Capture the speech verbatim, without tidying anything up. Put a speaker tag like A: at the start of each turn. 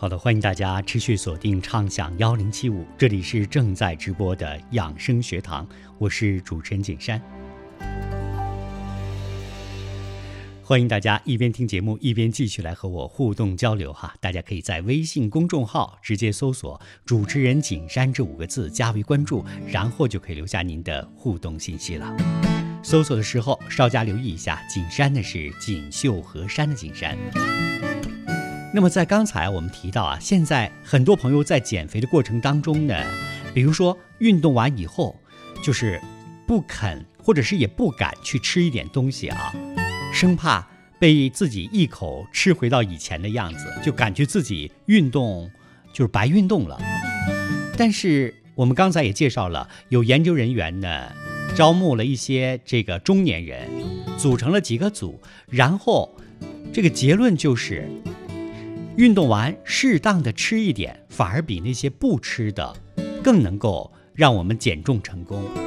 A: 好的，欢迎大家持续锁定畅享一零七五，这里是正在直播的养生学堂，我是主持人景山。欢迎大家一边听节目一边继续来和我互动交流哈，大家可以在微信公众号直接搜索主持人景山这五个字加为关注，然后就可以留下您的互动信息了。搜索的时候稍加留意一下，景山呢是锦绣河山的景山。那么在刚才我们提到啊，现在很多朋友在减肥的过程当中呢，比如说运动完以后就是不肯或者是也不敢去吃一点东西啊，生怕被自己一口吃回到以前的样子，就感觉自己运动就是白运动了。但是我们刚才也介绍了，有研究人员呢招募了一些这个中年人，组成了几个组，然后这个结论就是运动完适当的吃一点，反而比那些不吃的更能够让我们减重成功。